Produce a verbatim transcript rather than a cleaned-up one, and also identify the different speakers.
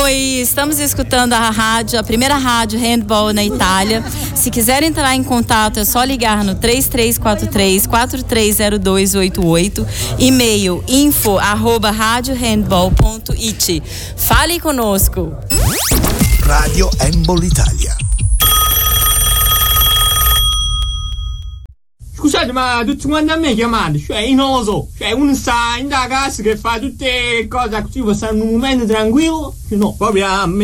Speaker 1: Oi, estamos escutando a rádio, a primeira rádio handball na Itália. Se quiser entrar em contato é só ligar no três três quatro três, quatro três zero dois oito oito, e-mail info arroba radiohandball ponto it. Fale conosco.
Speaker 2: Radio Handball Italia.
Speaker 3: Scusate, ma tutti quanti a me chiamate, cioè io non lo so, cioè uno sta in da casa che fa tutte cose così, può stare in un momento tranquillo, no, proprio a me